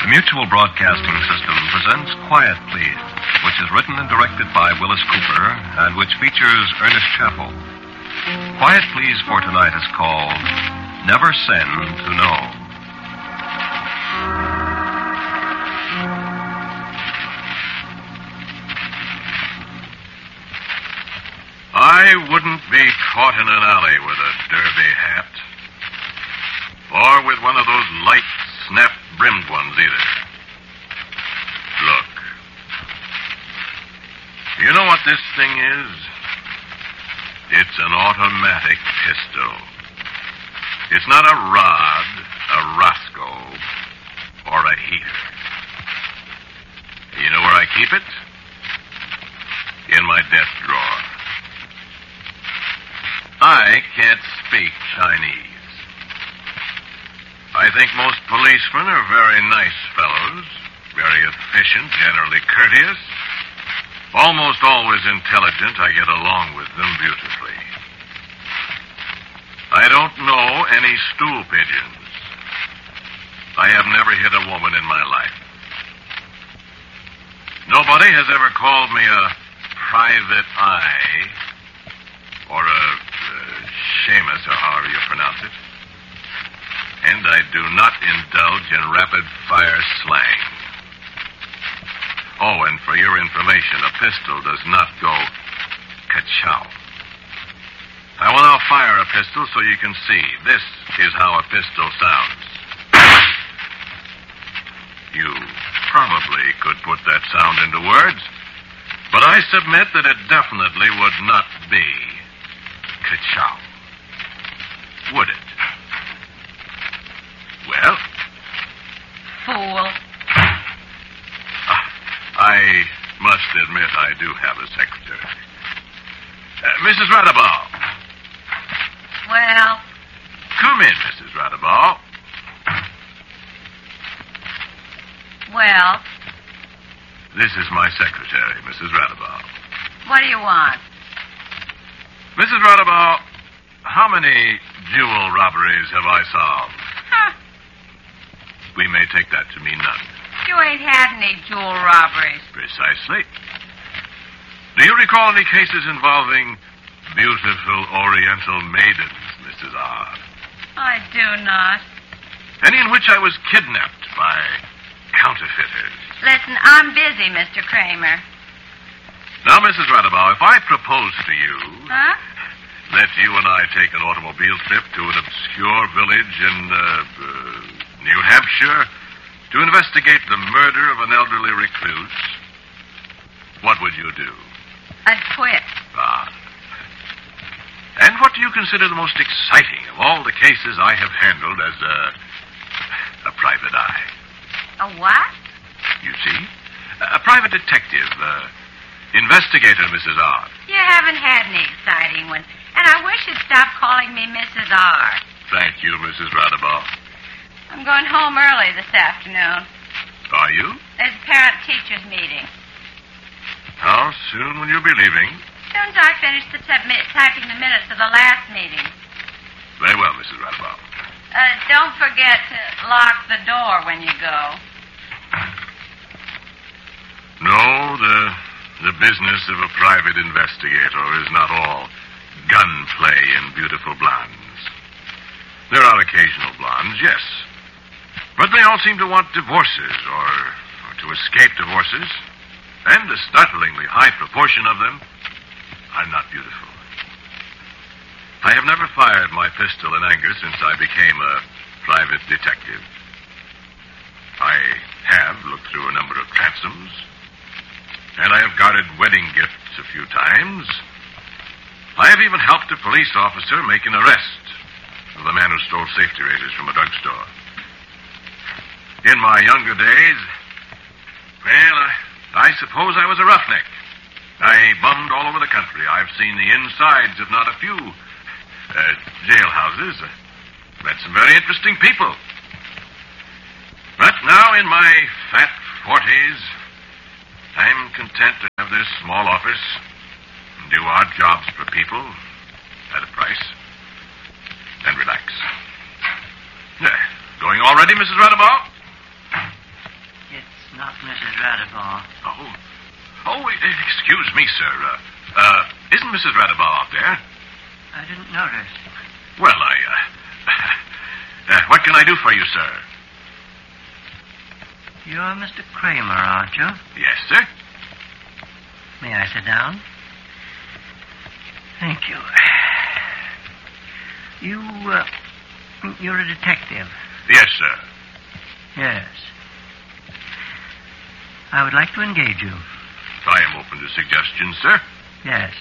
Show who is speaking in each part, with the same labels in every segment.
Speaker 1: The Mutual Broadcasting System presents Quiet Please, which is written and directed by Willis Cooper and which features Ernest Chappell. Quiet Please for tonight is called Never Send to Know.
Speaker 2: I wouldn't be caught in an alley with a derby hat. Or with one of those light, snap-brimmed ones either. Look. You know what this thing is? It's an automatic pistol. It's not a Rod, a Roscoe, or a heater. You know where I keep it? In my desk drawer. I can't speak Chinese. I think most policemen are very nice fellows, very efficient, generally courteous, almost always intelligent. I get along with them beautifully. I don't know any stool pigeons. I have never hit a woman in my life. Nobody has ever called me a private eye or a Seamus, or however you pronounce it. And I do not indulge in rapid-fire slang. Oh, and for your information, a pistol does not go ka-chow. I will now fire a pistol so you can see. This is how a pistol sounds. You probably could put that sound into words, but I submit that it definitely would not be ka-chow. Would it? Well?
Speaker 3: Fool.
Speaker 2: I must admit I do have a secretary. Mrs. Radabaugh.
Speaker 3: Well?
Speaker 2: Come in, Mrs. Radabaugh.
Speaker 3: Well?
Speaker 2: This is my secretary, Mrs. Radabaugh.
Speaker 3: What do you want?
Speaker 2: Mrs. Radabaugh, how many jewel robberies have I solved?
Speaker 3: Huh.
Speaker 2: We may take that to mean none.
Speaker 3: You ain't had any jewel robberies.
Speaker 2: Precisely. Do you recall any cases involving beautiful Oriental maidens, Mrs. R?
Speaker 3: I do not.
Speaker 2: Any in which I was kidnapped by counterfeiters?
Speaker 3: Listen, I'm busy, Mr. Kramer.
Speaker 2: Now, Mrs. Radabaugh, if I propose to you...
Speaker 3: Huh?
Speaker 2: That you and I take an automobile trip to an obscure village in New Hampshire to investigate the murder of an elderly recluse, what would you do?
Speaker 3: I'd quit.
Speaker 2: Ah. And what do you consider the most exciting of all the cases I have handled as a private eye?
Speaker 3: A what?
Speaker 2: You see? A private detective, investigator, Mrs. R.
Speaker 3: You haven't had any exciting ones. And I wish you'd stop calling me Mrs. R.
Speaker 2: Thank you, Mrs. Radabaugh.
Speaker 3: I'm going home early this afternoon.
Speaker 2: Are you?
Speaker 3: There's a parent-teachers meeting.
Speaker 2: How soon will you be leaving?
Speaker 3: As soon as I finish typing the minutes of the last meeting.
Speaker 2: Very well, Mrs. Radabaugh.
Speaker 3: Don't forget to lock the door when you go.
Speaker 2: No, the business of a private investigator is not all gunplay and beautiful blondes. There are occasional blondes, yes. But they all seem to want divorces or to escape divorces. And a startlingly high proportion of them are not beautiful. I have never fired my pistol in anger since I became a private detective. I have looked through a number of transoms, and I have guarded wedding gifts a few times. I have even helped a police officer make an arrest of the man who stole safety razors from a drugstore. In my younger days, well, I suppose I was a roughneck. I bummed all over the country. I've seen the insides of not a few jailhouses. Met some very interesting people. But now in my fat 40s, I'm content to have this small office and do odd jobs for people at a price and relax. Going all ready, Mrs. Radabaugh?
Speaker 4: Not Mrs. Radabaugh.
Speaker 2: Oh, excuse me, sir. Isn't Mrs. Radabaugh out there?
Speaker 4: I didn't notice.
Speaker 2: Well, what can I do for you, sir?
Speaker 4: You're Mr. Kramer, aren't you?
Speaker 2: Yes, sir.
Speaker 4: May I sit down? Thank you. You're a detective.
Speaker 2: Yes, sir.
Speaker 4: Yes. I would like to engage you.
Speaker 2: I am open to suggestions, sir.
Speaker 4: Yes.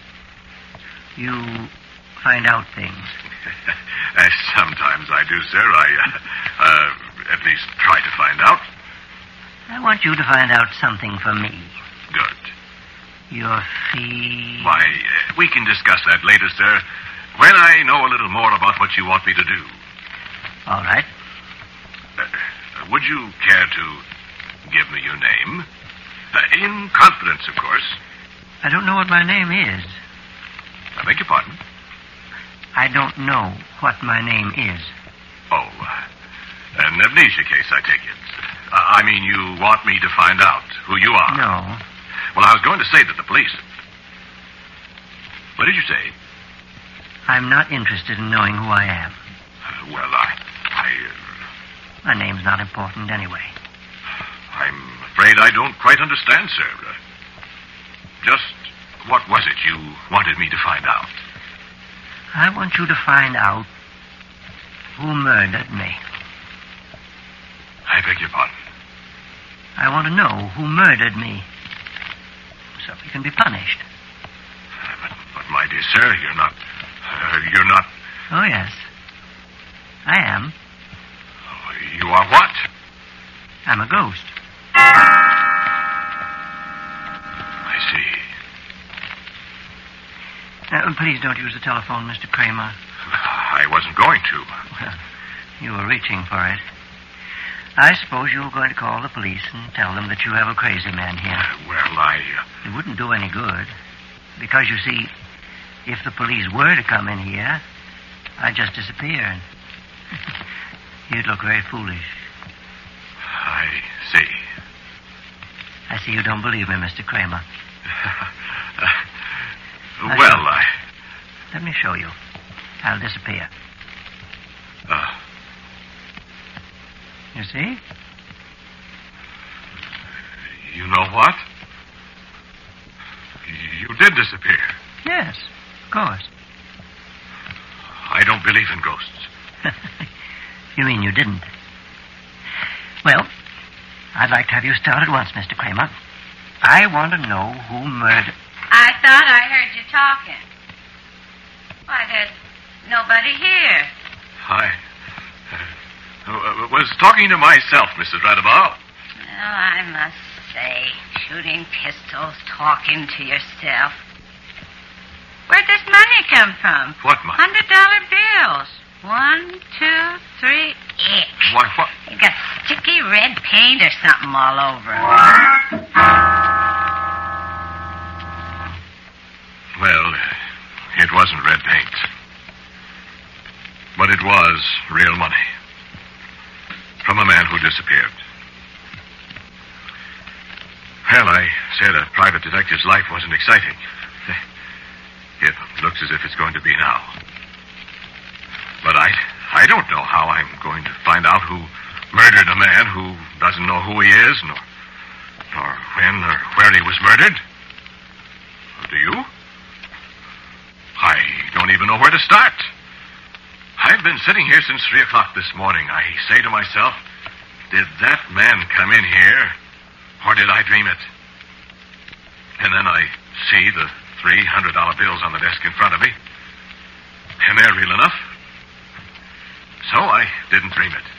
Speaker 4: You find out things.
Speaker 2: Sometimes I do, sir. I at least try to find out.
Speaker 4: I want you to find out something for me.
Speaker 2: Good.
Speaker 4: Your fee...
Speaker 2: Why, we can discuss that later, sir, when I know a little more about what you want me to do.
Speaker 4: All right.
Speaker 2: Would you care to give me your name? In confidence, of course.
Speaker 4: I don't know what my name is.
Speaker 2: I beg your pardon?
Speaker 4: I don't know what my name is.
Speaker 2: Oh, an amnesia case, I take it. I mean, you want me to find out who you are?
Speaker 4: No.
Speaker 2: Well, I was going to say that the police... What did you say?
Speaker 4: I'm not interested in knowing who I am.
Speaker 2: Well,
Speaker 4: My name's not important anyway.
Speaker 2: I'm afraid I don't quite understand, sir. Just what was it you wanted me to find out?
Speaker 4: I want you to find out who murdered me.
Speaker 2: I beg your pardon?
Speaker 4: I want to know who murdered me, so he can be punished.
Speaker 2: But my dear sir, you're not... You're not...
Speaker 4: Oh, yes. I am.
Speaker 2: You are what?
Speaker 4: I'm a ghost.
Speaker 2: I see.
Speaker 4: Please don't use the telephone, Mr. Kramer.
Speaker 2: I wasn't going to.
Speaker 4: Well, you were reaching for it. I suppose you're going to call the police and tell them that you have a crazy man here.
Speaker 2: It
Speaker 4: wouldn't do any good. Because, you see, if the police were to come in here, I'd just disappear and you'd look very foolish.
Speaker 2: I see.
Speaker 4: I see you don't believe me, Mr. Kramer. Let me show you. I'll disappear. You see?
Speaker 2: You know what? You did disappear.
Speaker 4: Yes, of course.
Speaker 2: I don't believe in ghosts.
Speaker 4: You mean you didn't? Well, I'd like to have you start at once, Mr. Kramer. I want to know who murdered...
Speaker 3: I thought I heard you talking. Why, there's nobody here.
Speaker 2: I was talking to myself, Mrs. Radabaugh.
Speaker 3: Well, I must say, shooting pistols, talking to yourself. Where'd this money come from?
Speaker 2: What money?
Speaker 3: $100 bills. 1, 2, 3, ick.
Speaker 2: Why, what?
Speaker 3: You got sticky red paint or something all over 'em.
Speaker 2: Well, it wasn't red paint. But it was real money. From a man who disappeared. Well, I said a private detective's life wasn't exciting. It looks as if it's going to be now. But I don't know how I'm going to find out who murdered a man who doesn't know who he is, nor when or where he was murdered. Do you? I don't even know where to start. I've been sitting here since 3 o'clock this morning. I say to myself, did that man come in here, or did I dream it? And then I see the $300 bills on the desk in front of me, and they're real enough. So I didn't dream it.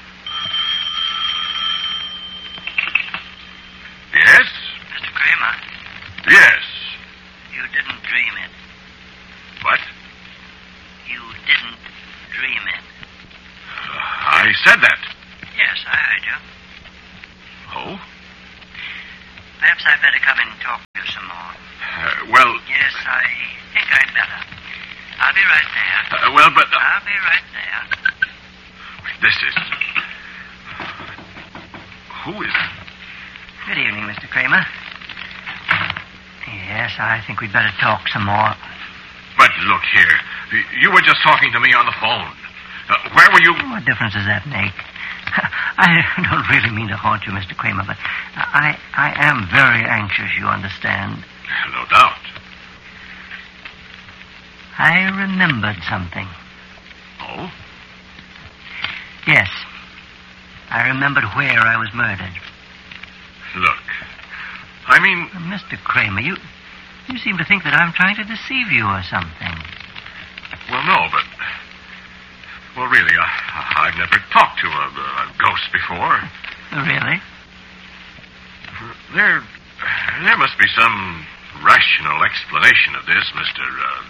Speaker 2: Yes?
Speaker 4: Mr. Kramer?
Speaker 2: Yes.
Speaker 4: You didn't dream it.
Speaker 2: What?
Speaker 4: You didn't dream it.
Speaker 2: I said that.
Speaker 4: Yes, I heard you.
Speaker 2: Oh?
Speaker 4: Perhaps I'd better come in and talk to you some more.
Speaker 2: Well...
Speaker 4: Yes, I think I'd better. I'll be right there.
Speaker 2: I'll
Speaker 4: be right there.
Speaker 2: This is... Who is...
Speaker 4: Good evening, Mr. Kramer. Yes, I think we'd better talk some more.
Speaker 2: But look here. You were just talking to me on the phone. Where were you?
Speaker 4: What difference does that make? I don't really mean to haunt you, Mr. Kramer, but I am very anxious, you understand.
Speaker 2: No doubt.
Speaker 4: I remembered something.
Speaker 2: Oh?
Speaker 4: Yes. I remembered where I was murdered.
Speaker 2: Look, I mean...
Speaker 4: Mr. Kramer, you seem to think that I'm trying to deceive you or something.
Speaker 2: Well, no, but... Well, really, I've never talked to a ghost before.
Speaker 4: Really?
Speaker 2: There must be some rational explanation of this, Mr.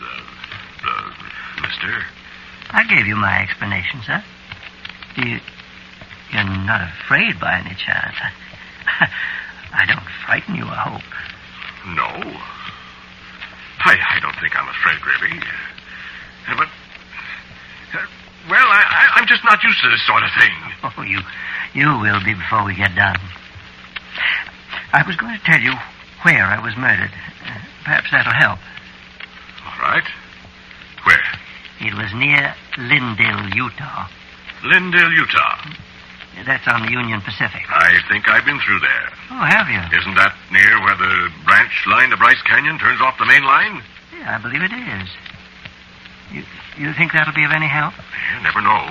Speaker 4: I gave you my explanation, sir. You're not afraid by any chance. I don't frighten you, I hope.
Speaker 2: No. I don't think I'm afraid, really. But... Well, I'm just not used to this sort of thing.
Speaker 4: Oh, you will be before we get done. I was going to tell you where I was murdered. Perhaps that'll help.
Speaker 2: All right. Where?
Speaker 4: It was near Lindale, Utah.
Speaker 2: Lindale, Utah.
Speaker 4: That's on the Union Pacific.
Speaker 2: I think I've been through there.
Speaker 4: Oh, have you?
Speaker 2: Isn't that near where the branch line to Bryce Canyon turns off the main line?
Speaker 4: Yeah, I believe it is. You think that'll be of any help?
Speaker 2: You never know.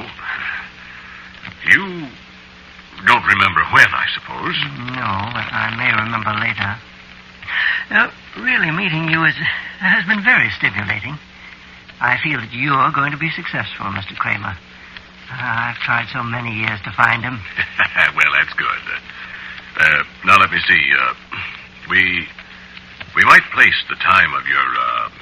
Speaker 2: You don't remember when, I suppose.
Speaker 4: No, but I may remember later. Really, meeting you has been very stimulating. I feel that you're going to be successful, Mr. Kramer. I've tried so many years to find him.
Speaker 2: Well, that's good. Now, let me see. We might place the time of your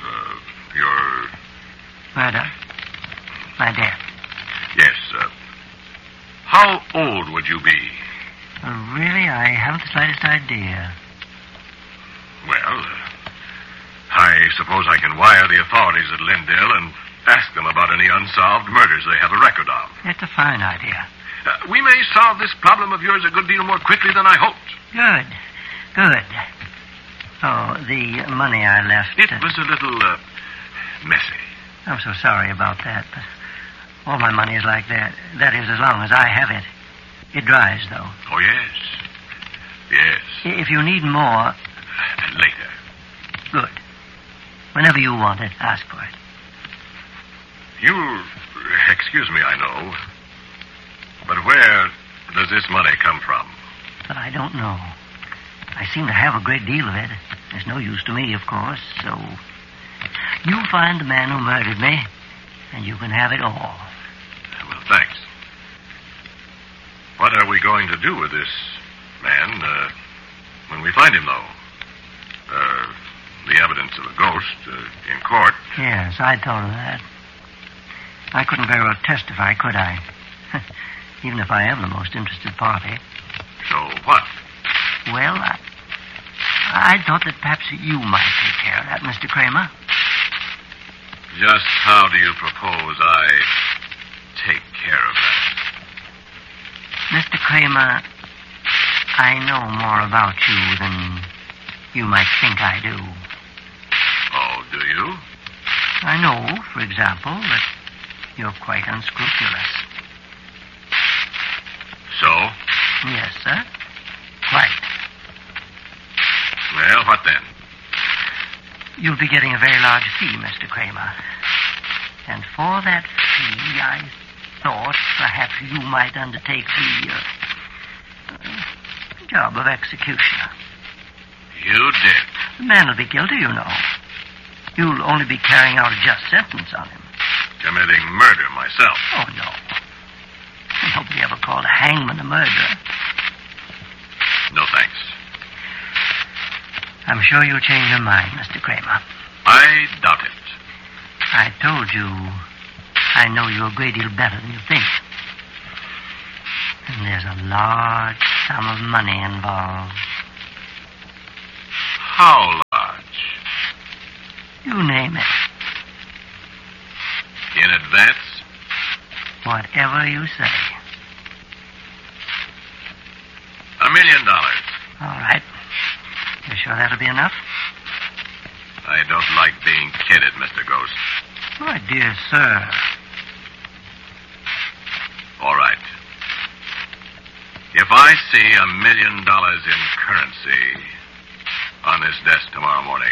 Speaker 4: Murder? My death?
Speaker 2: Yes. How old would you be?
Speaker 4: Really, I haven't the slightest idea.
Speaker 2: Well, I suppose I can wire the authorities at Lindale and ask them about any unsolved murders they have a record of.
Speaker 4: That's a fine idea.
Speaker 2: We may solve this problem of yours a good deal more quickly than I hoped.
Speaker 4: Good. Oh, the money I left...
Speaker 2: It was a little, messy.
Speaker 4: I'm so sorry about that, but all my money is like that. That is, as long as I have it. It dries, though.
Speaker 2: Oh, yes. Yes.
Speaker 4: If you need more...
Speaker 2: Later.
Speaker 4: Good. Whenever you want it, ask for it.
Speaker 2: You'll excuse me, I know. But where does this money come from?
Speaker 4: But I don't know. I seem to have a great deal of it. There's no use to me, of course, so... You find the man who murdered me, and you can have it all.
Speaker 2: Well, thanks. What are we going to do with this man, when we find him, though? The evidence of a ghost, in court.
Speaker 4: Yes, I thought of that. I couldn't very well testify, could I? Even if I am the most interested party.
Speaker 2: So what?
Speaker 4: Well, I thought that perhaps you might take care of that, Mr. Kramer.
Speaker 2: Just how do you propose I take care of that?
Speaker 4: Mr. Kramer, I know more about you than you might think I do.
Speaker 2: Oh, do you?
Speaker 4: I know, for example, that you're quite unscrupulous.
Speaker 2: So?
Speaker 4: Yes, sir. Quite.
Speaker 2: Well, what then?
Speaker 4: You'll be getting a very large fee, Mr. Kramer. And for that fee, I thought perhaps you might undertake the job of executioner.
Speaker 2: You did?
Speaker 4: The man will be guilty, you know. You'll only be carrying out a just sentence on him.
Speaker 2: Committing murder myself?
Speaker 4: Oh, no. Nobody ever called a hangman a murderer.
Speaker 2: No, thanks.
Speaker 4: I'm sure you'll change your mind, Mr. Kramer.
Speaker 2: I doubt it.
Speaker 4: I told you I know you a great deal better than you think. And there's a large sum of money involved.
Speaker 2: How large?
Speaker 4: You name it.
Speaker 2: In advance?
Speaker 4: Whatever you say.
Speaker 2: $1 million.
Speaker 4: All right. You sure that'll be enough?
Speaker 2: I don't like being kidded, Mr. Ghost.
Speaker 4: My dear sir.
Speaker 2: All right. If I see $1 million in currency on this desk tomorrow morning,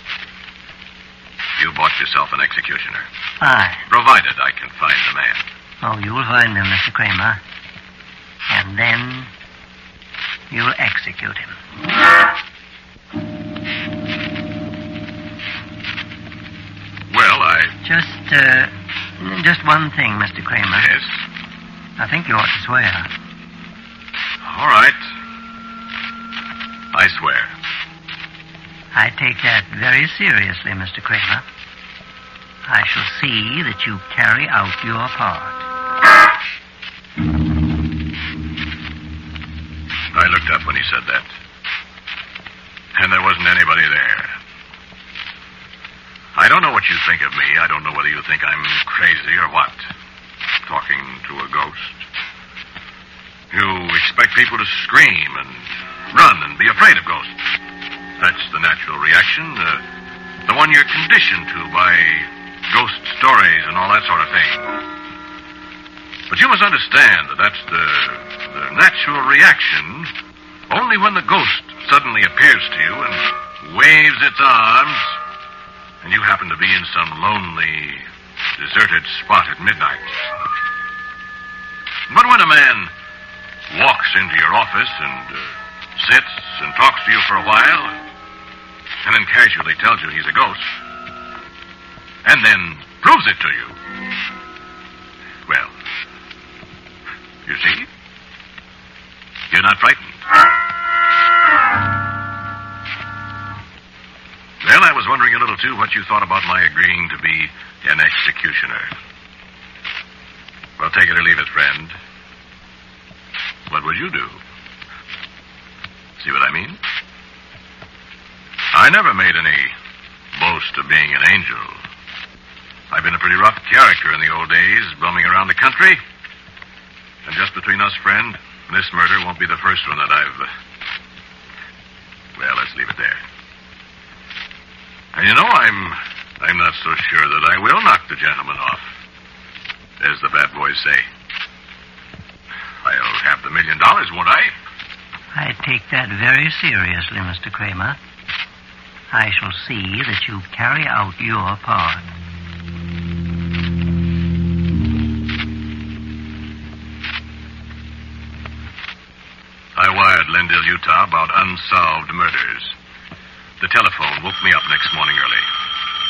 Speaker 2: you bought yourself an executioner.
Speaker 4: Fine.
Speaker 2: Provided I can find the man.
Speaker 4: Oh, you will find him, Mr. Kramer. And then you'll execute him.
Speaker 2: Well,
Speaker 4: Just one thing, Mr. Kramer.
Speaker 2: Yes?
Speaker 4: I think you ought to swear.
Speaker 2: All right. I swear.
Speaker 4: I take that very seriously, Mr. Kramer. I shall see that you carry out your part.
Speaker 2: I looked up when he said that. And there wasn't anybody there. I don't know what you think of me. I don't know whether you think I'm crazy or what. Talking to a ghost. You expect people to scream and run and be afraid of ghosts. That's the natural reaction. The one you're conditioned to by ghost stories and all that sort of thing. But you must understand that that's the natural reaction only when the ghost suddenly appears to you and waves its arms and you happen to be in some lonely, deserted spot at midnight. But when a man walks into your office and sits and talks to you for a while and then casually tells you he's a ghost and then proves it to you, well, you see, you're not frightened. Well, I was wondering a little, too, what you thought about my agreeing to be an executioner. Well, take it or leave it, friend. What would you do? See what I mean? I never made any boast of being an angel. I've been a pretty rough character in the old days, bumming around the country. And just between us, friend, this murder won't be the first one that I've... Well, let's leave it there. And you know, I'm not so sure that I will knock the gentleman off, as the bad boys say. I'll have the $1 million, won't I?
Speaker 4: I take that very seriously, Mr. Kramer. I shall see that you carry out your part.
Speaker 2: I wired Lendale, Utah about unsolved murders. The telephone woke me up next morning early.